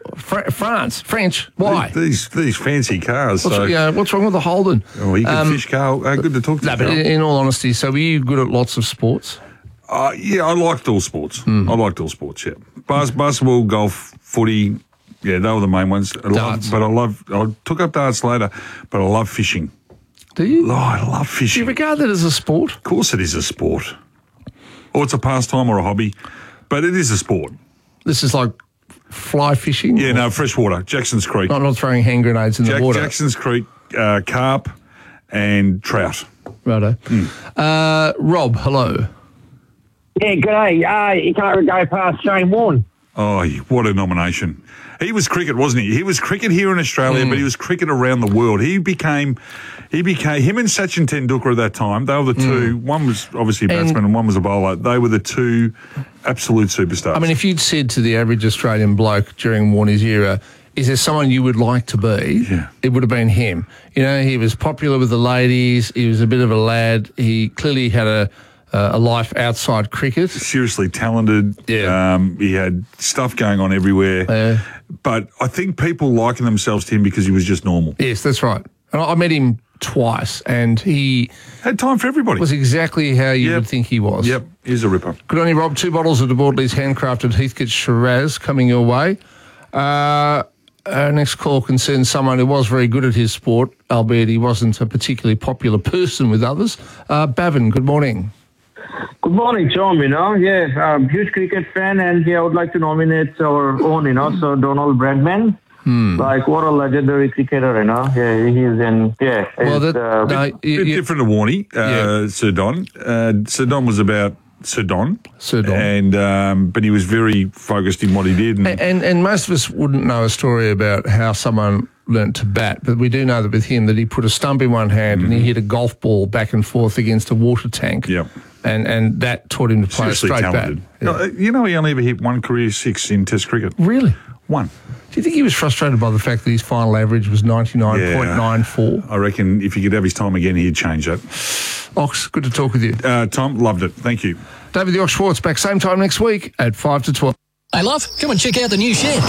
French, why? These fancy cars. What's wrong with the Holden? Oh, you can fish, Carl. Good to talk to you, but in all honesty, so were you good at lots of sports? Yeah, I liked all sports. I liked all sports, yeah. Basketball, golf, footy, yeah, they were the main ones. I took up darts later, but I love fishing. Do you? Oh, I love fishing. Do you regard that as a sport? Of course it is a sport. Or it's a pastime or a hobby, but it is a sport. This is like fly fishing? Yeah, no, freshwater, Jackson's Creek. Not throwing hand grenades in the water. Jackson's Creek, carp and trout. Righto. Rob, hello. Yeah, g'day. You can't go past Shane Warne. Oh, what a nomination. He was cricket, wasn't he? He was cricket here in Australia, but he was cricket around the world. He became him and Sachin Tendulkar at that time. They were the two. One was obviously a batsman and one was a bowler. They were the two absolute superstars. I mean, if you'd said to the average Australian bloke during Warner's era, is there someone you would like to be? Yeah. It would have been him. You know, he was popular with the ladies. He was a bit of a lad. He clearly had a life outside cricket. Seriously talented. Yeah. He had stuff going on everywhere. But I think people liken themselves to him because he was just normal. Yes, that's right. And I met him twice and he had time for everybody. Was exactly how you would think he was. Yep, he's a ripper. Good on you, Rob. 2 bottles of De Bortolys handcrafted Heathcote Shiraz coming your way. Our next call concerns someone who was very good at his sport, albeit he wasn't a particularly popular person with others. Bavin, good morning. Good morning, Tom. Huge cricket fan, and I would like to nominate our own, so Donald Bradman. Like, what a legendary cricketer, he's in, bit different to Warnie, Sir Don. Sir Don was about Sir Don. And, but he was very focused in what he did. And most of us wouldn't know a story about how someone learnt to bat, but we do know that with him that he put a stump in one hand and he hit a golf ball back and forth against a water tank. Yep. And that taught him to play Seriously a straight talented. bat. He only ever hit one career 6 in Test cricket. Really? One. Do you think he was frustrated by the fact that his final average was 99.94? I reckon if he could have his time again, he'd change that. Ox, good to talk with you. Tom, loved it. Thank you. David the Ox Schwartz back same time next week at 5 to 12. Hey, love, come and check out the new shed.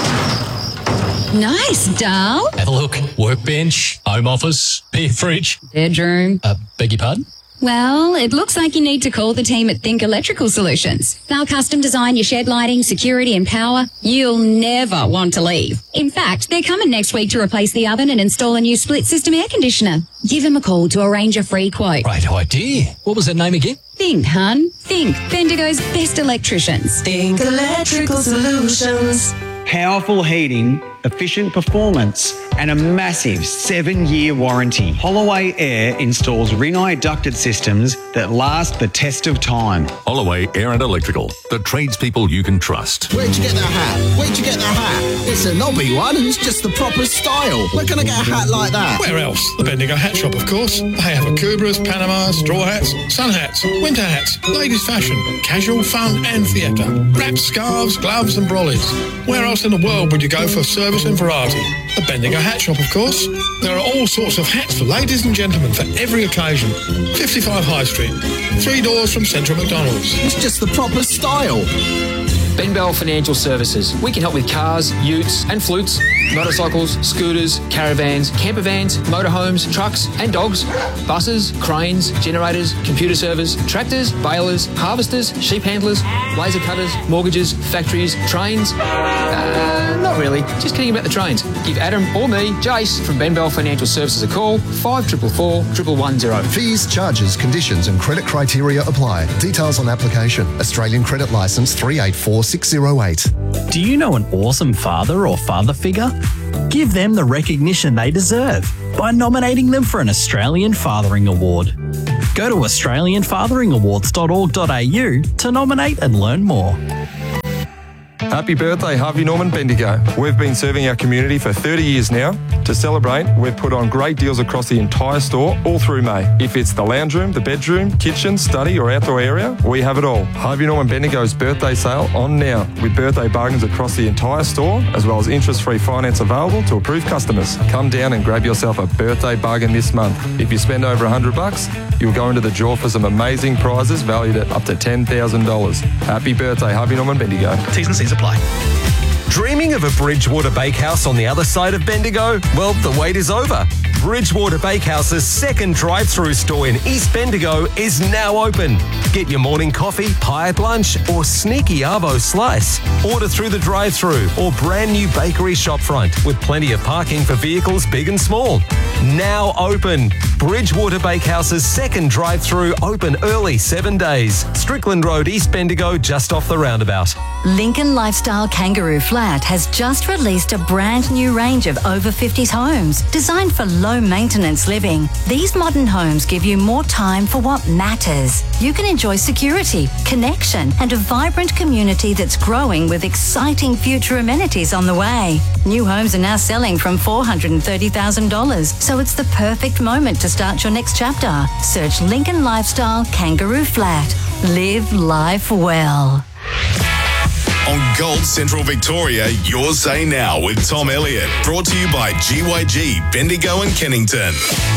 Nice, Dal. Have a look. Workbench, home office, beer fridge. Bedroom. Beg your pardon? Well, it looks like you need to call the team at Think Electrical Solutions. They'll custom design your shed lighting, security and power. You'll never want to leave. In fact, they're coming next week to replace the oven and install a new split system air conditioner. Give them a call to arrange a free quote. Great idea. What was that name again? Think, hun. Think. Bendigo's best electricians. Think Electrical Solutions. Powerful heating, efficient performance, and a massive 7-year warranty. Holloway Air installs Rinnai ducted systems that last the test of time. Holloway Air and Electrical, the tradespeople you can trust. Where'd you get that hat? Where'd you get that hat? It's a knobby one and it's just the proper style. Where can I get a hat like that? Where else? The Bendigo Hat Shop, of course. They have Akubras, Panamas, straw hats, sun hats, winter hats, ladies' fashion, casual, fun and theatre, wraps, scarves, gloves and brollies. Where else in the world would you go for service and variety? The Bendigo Hat Shop, of course. There are all sorts of hats for ladies and gentlemen for every occasion. 55 High Street, 3 doors from Central McDonald's. It's just the proper style. Ben Bell Financial Services. We can help with cars, utes and flutes, motorcycles, scooters, caravans, camper vans, motorhomes, trucks and dogs, buses, cranes, generators, computer servers, tractors, balers, harvesters, sheep handlers, laser cutters, mortgages, factories, trains. Not really. Just kidding about the trains. Give Adam or me, Jace, from Ben Bell Financial Services a call, 5444 110. Fees, charges, conditions and credit criteria apply. Details on application. Australian Credit Licence 384608. Do you know an awesome father or father figure? Give them the recognition they deserve by nominating them for an Australian Fathering Award. Go to australianfatheringawards.org.au to nominate and learn more. Happy birthday, Harvey Norman Bendigo. We've been serving our community for 30 years now. To celebrate, we've put on great deals across the entire store all through May. If it's the lounge room, the bedroom, kitchen, study or outdoor area, we have it all. Harvey Norman Bendigo's birthday sale on now with birthday bargains across the entire store as well as interest-free finance available to approved customers. Come down and grab yourself a birthday bargain this month. If you spend over $100, you'll go into the draw for some amazing prizes valued at up to $10,000. Happy birthday, Harvey Norman Bendigo. T's and C's apply. Dreaming of a Bridgewater Bakehouse on the other side of Bendigo? Well, the wait is over. Bridgewater Bakehouse's second drive-through store in East Bendigo is now open. Get your morning coffee, pie at lunch or sneaky arvo slice. Order through the drive-through or brand new bakery shopfront with plenty of parking for vehicles big and small. Now open. Bridgewater Bakehouse's second drive-through open early 7 days. Strickland Road, East Bendigo, just off the roundabout. Lincoln Lifestyle Kangaroo Flat has just released a brand new range of over 50s homes designed for low maintenance living. These modern homes give you more time for what matters. You can enjoy security, connection and a vibrant community that's growing with exciting future amenities on the way. New homes are now selling from $430,000, so it's the perfect moment to start your next chapter. Search Lincoln Lifestyle Kangaroo Flat. Live life well. On Gold Central Victoria, your say now with Tom Elliott. Brought to you by GYG, Bendigo and Kennington.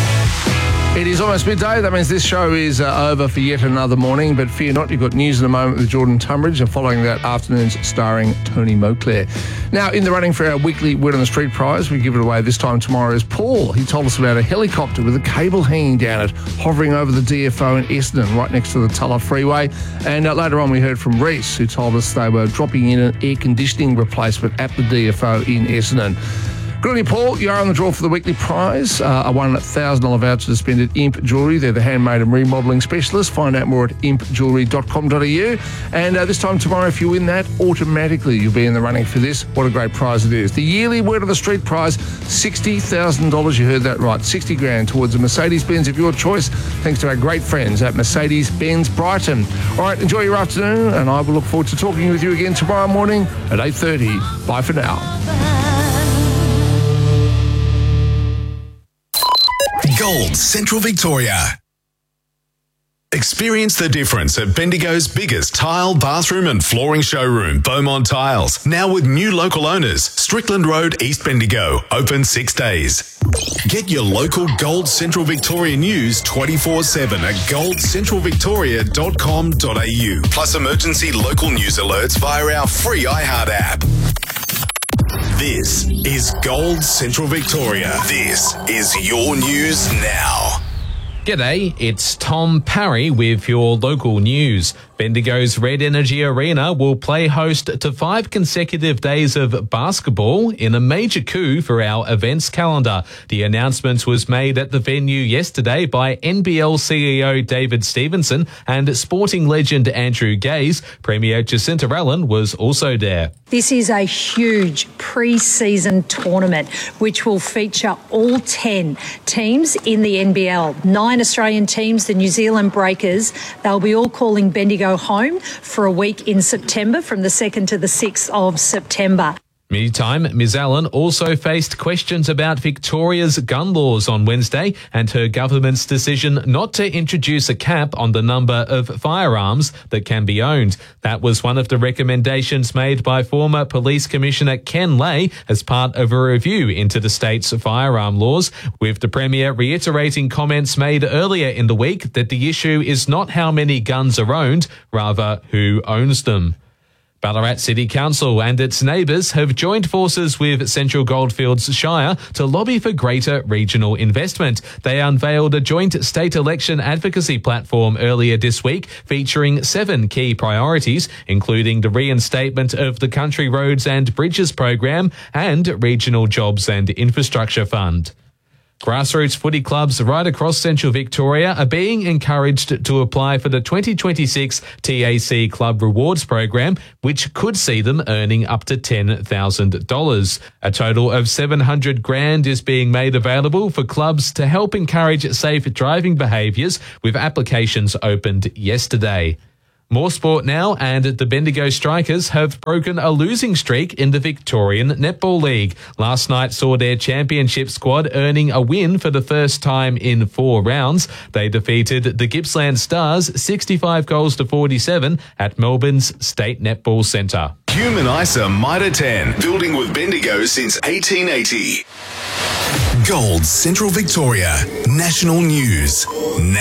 It is almost midday. That means this show is over for yet another morning. But fear not, you've got news in a moment with Jordan Tunbridge, and following that, afternoons starring Tony Moclair. Now, in the running for our weekly Word on the Street prize, we give it away this time tomorrow is Paul. He told us about a helicopter with a cable hanging down it, hovering over the DFO in Essendon, right next to the Tulla Freeway. And later on, we heard from Reese, who told us they were dropping in an air conditioning replacement at the DFO in Essendon. Good on you, Paul. You are on the draw for the weekly prize. A $1,000 voucher to spend at Imp Jewellery. They're the handmade and remodelling specialists. Find out more at impjewellery.com.au. And this time tomorrow, if you win that, automatically you'll be in the running for this. What a great prize it is. The yearly Word on the Street prize, $60,000. You heard that right. 60 grand towards a Mercedes-Benz of your choice, thanks to our great friends at Mercedes-Benz Brighton. All right, enjoy your afternoon, and I will look forward to talking with you again tomorrow morning at 8:30. Bye for now. Gold Central Victoria. Experience the difference at Bendigo's biggest tile, bathroom and flooring showroom, Beaumont Tiles. Now with new local owners, Strickland Road, East Bendigo, open 6 days. Get your local Gold Central Victoria news 24/7 at goldcentralvictoria.com.au. Plus emergency local news alerts via our free iHeart app. This is Gold Central Victoria. This is your news now. G'day, it's Tom Parry with your local news. Bendigo's Red Energy Arena will play host to 5 consecutive days of basketball in a major coup for our events calendar. The announcement was made at the venue yesterday by NBL CEO David Stevenson and sporting legend Andrew Gaze. Premier Jacinta Allen was also there. This is a huge pre-season tournament which will feature all 10 teams in the NBL. 9 Australian teams, the New Zealand Breakers. They'll be all calling Bendigo home for a week in September from the 2nd to the 6th of September. Meantime, Ms Allen also faced questions about Victoria's gun laws on Wednesday and her government's decision not to introduce a cap on the number of firearms that can be owned. That was one of the recommendations made by former Police Commissioner Ken Lay as part of a review into the state's firearm laws, with the Premier reiterating comments made earlier in the week that the issue is not how many guns are owned, rather who owns them. Ballarat City Council and its neighbours have joined forces with Central Goldfields Shire to lobby for greater regional investment. They unveiled a joint state election advocacy platform earlier this week featuring 7 key priorities, including the reinstatement of the Country Roads and Bridges program and Regional Jobs and Infrastructure Fund. Grassroots footy clubs right across Central Victoria are being encouraged to apply for the 2026 TAC Club Rewards program, which could see them earning up to $10,000. A total of $700,000 is being made available for clubs to help encourage safe driving behaviours, with applications opened yesterday. More sport now, and the Bendigo Strikers have broken a losing streak in the Victorian Netball League. Last night saw their championship squad earning a win for the first time in 4 rounds. They defeated the Gippsland Stars 65 goals to 47 at Melbourne's State Netball Centre. Human ISA Mitre 10, building with Bendigo since 1880. Gold Central Victoria, National News. Now